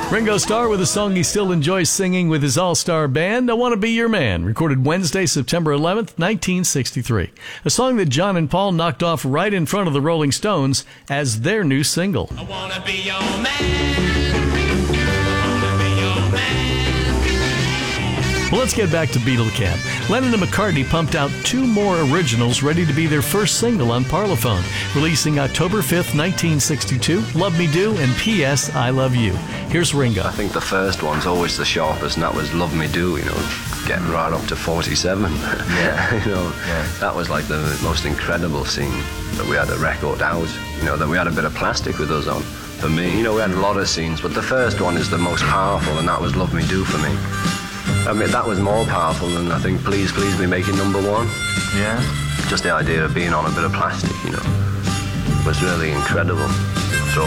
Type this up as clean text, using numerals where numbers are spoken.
Ringo Starr with a song he still enjoys singing with his all-star band, I Want to Be Your Man, recorded Wednesday, September 11th, 1963. A song that John and Paul knocked off right in front of the Rolling Stones as their new single. I want to be your man. I want to be your man. Well, let's get back to Beatle Camp. Lennon and McCartney pumped out 2 more originals ready to be their first single on Parlophone, releasing October 5th, 1962, Love Me Do and P.S. I Love You. Here's Ringo. I think the first one's always the sharpest, and that was Love Me Do, getting right up to 47. Yeah. That was like the most incredible scene, that we had a record out, that we had a bit of plastic with us on. For me, we had a lot of scenes, but the first one is the most powerful, and that was Love Me Do for me. I mean, that was more powerful than, I think, Please Please Me making number 1. Yeah. Just the idea of being on a bit of plastic, was really incredible.